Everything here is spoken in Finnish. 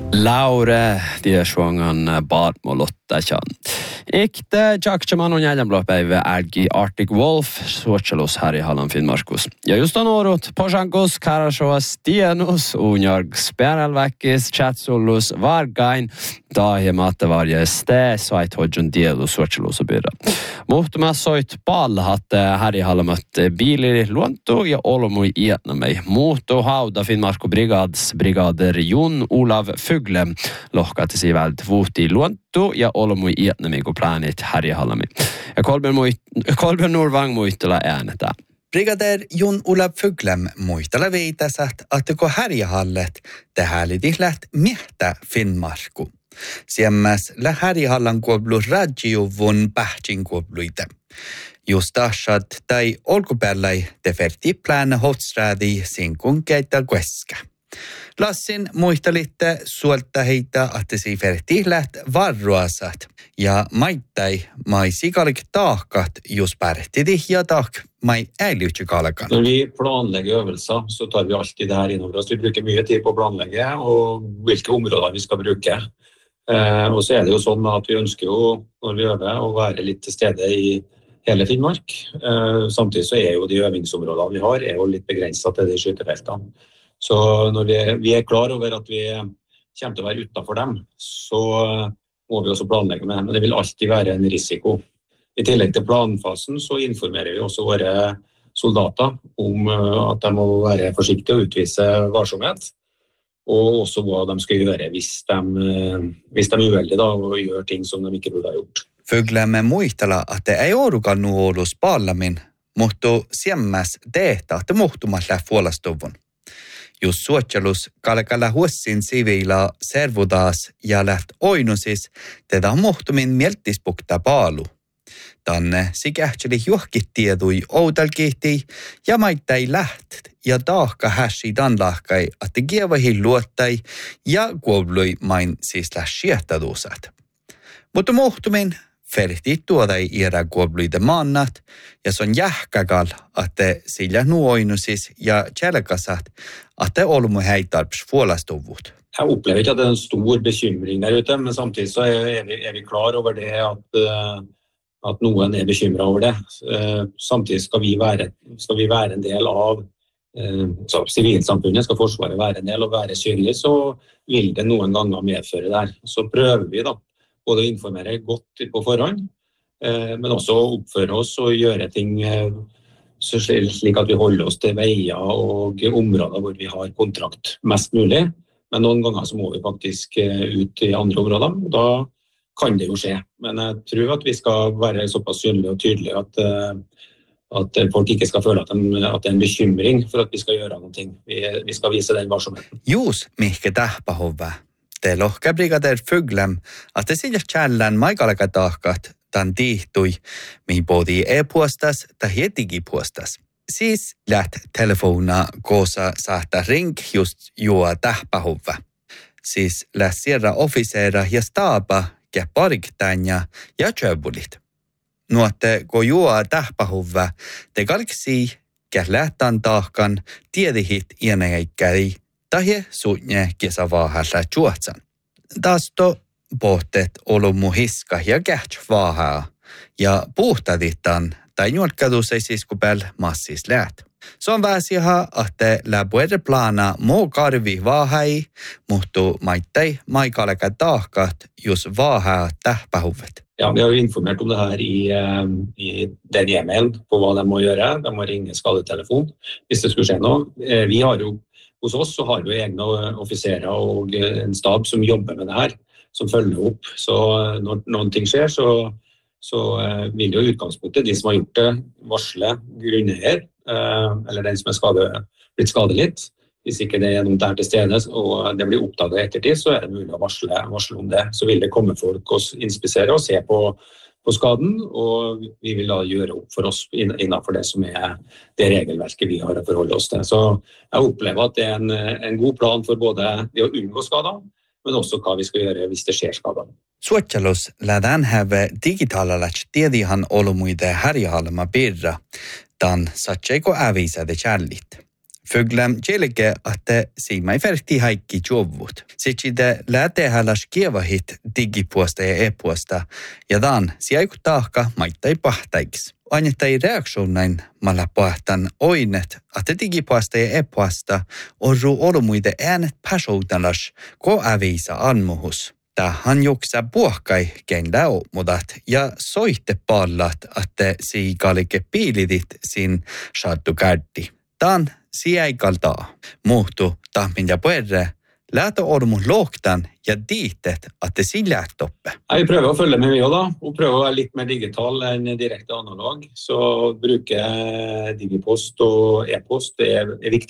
Laure Tieshuangan Baartmo-Lottajan. Ikte Jakchaman on jäljemlopäivä älgi Arctic Wolf suotselus Harjahallan Finnmarkus. Ja just on orut Pojankus, Karashoas, Tienus, Unjarg, Sperälväkis, Chatsullus, Vargain, Tahiematta varjeste, soit hodjon dielu suotselus och byrra. Muhtumas soit palhat Harjahallamat biili luonto ja olmui ietnamei. Muhtu hauda Finnmarku brigader Jon Olav Fugle lohkati sivält vuhti luonto ja olmui ietnamei kun planit Harjahallami. Ja Kolbjörn Norvang muistella äänetään. Brigader Jon Olav Fuglem muistella viitasat, että kun Harjahallet tähälidihläht miehtä Finnmarku. Siemmäs lä Harjahallan kuoblu radiovun pähtsin kuobluita. Just asat tai olkupäällai teferti plana hotstradi sinkun keitä kueska. Lassin muistelitte suolta heitä, että si fertihlät varruasat ja maittai mai sikalik taakkat just pärhtidi ja taak mai äilytsykalkan. När vi planlägger övelser så tar vi alltid det här inom oss. Vi brukar mycket tid på att planlägga och vilka områden vi ska bruka. Och så är det ju sånn att vi önskar ju när vi övar och vara lite till stede i hela Finnmark. Samtidigt så är ju de övningsområden vi har är ju lite begränsat till de skytefälten. Så när vi är klar över att vi kommer att vara utanför dem så må vi också planlägga med det. Men det vill alltid vara en risiko. I tillägg till planfasen så informerar vi också våra soldater om att de må vara försiktiga och utvisa varsomhet. Och också vad de ska göra hvis de är uheldiga och gör ting som de inte borde ha gjort. Fuglemme muistella, että ei orukaan nuolus pallamin, mutta siemmäs tehtä, että muhtumat läht puolastuvun. Just suotselus kalkalla huossin siviila servudaas ja läht oinusis, tätä muhtumin mieltispukta paalu. Tänne sikähtseli juhkit tiedui outalkihti ja maittai läht ja taakka hässi tanlahkai, että kievahin luottai ja kuoblui main siis lähtsiehtadusat. Mutta muhtumin ferti tuodai iärä kuobluita maannat ja se on jähkäkal, että sillä nuoinusis ja tjälkasat, että olmu heitarps fuolastuvut. Jag upplever inte att det är en stor bekymring där ute, men samtidigt så är vi klar över det att någon är bekymrad över det. Samtidigt ska vi vara en del av så civilsamfunnet, ska försvaret vara en del och vara synlig, så vill det någon gånger medföra det där. Så prövar vi då både att informera gott på förhand, men också uppföra oss och göra ting så slik att vi håller oss till vägar och områden där vi har kontrakt mest möjligt. Men någon gånger så må vi faktiskt ut i andra områden. Då kan det ju ske. Men jag tror att vi ska vara så pass synliga och tydliga att folk inte ska känna att det är en bekymring för att vi ska göra någonting. Vi ska visa den varsamheten. Juus mihke tähpähovä. Te lohka brigader Fuglem, että sillä tjällän maikalaka tahkat tan tihtui, mihin podi e-puostas tai digipuostas. Siis läht telefona koosa saattaa ring just juo tähpähovä. Siis läht sierra officeera ja staaba ja pariktaanja ja tjöbulit. Nuotte ko juo tähpähovä, te kalksi ja lähtän tahkan tiedihit iänäikkäri tai suunne kesävaahalla juotsan. Tästä pohtet olomu hiska ja käht vaahaa ja puhtaditan tai nuotkadus ei siskupel massis läht. Se on väsiä, että läpuere plana muu karvi vaahai, mutta maittai maikalaka tahkat jos vaahaa tähpähuvet. Ja, vi har ju informerat om det här i den e-mailen på vad de må göra. De må ringa skadetelefon hvis det skulle ske något. Vi har ju, hos oss så har vi egna officerer och en stab som jobbar med det här, som följer upp. Så när någonting sker så vill ju utgangspunktet de som har gjort det varsle grunneier, eller den som är blivit skadelidt. Hvis ikke det er noen der til stede, og det blir oppdaget ettertid, så er det mulig å varsle om det. Så vil det komme folk og inspisere og se på skaden, og vi vil da gjøre opp for oss innenfor det som er det regelverket vi har å forholde oss til. Så jeg opplever at det er en god plan for både det å unngå skader, men også hva vi skal gjøre hvis det skjer skader. Suotselus lähdään häve digitaalalla tiedihan olumuide Harjahallama birra, dan satseiko ävisade källit. Fuglem kielike, että siima ei verti haikki jovut. Sitten det lähtehälläs kievahit digipuosta ja e-puosta, ja dan siaiku taakka maittai pahtaiks. Ainettai reaktionain malla pahtan oinet, että digipuosta ja e-puosta orru olmuide äänet pasoutalas, ko avisa anmuhus. Tähän joksa puhkai kenda mudat ja soitte pallat, että siikalike piilidit sin saattu kärti. Tämän siäikaltaa muuttu tahmin ja puerre, lähtö ormun lohtan ja diitet, että sillä toppe. Jeg prøver å følge med mye da, og prøver å være litt mer digital enn direkte analog. Så bruker jeg digipost og e-post, det er viktig.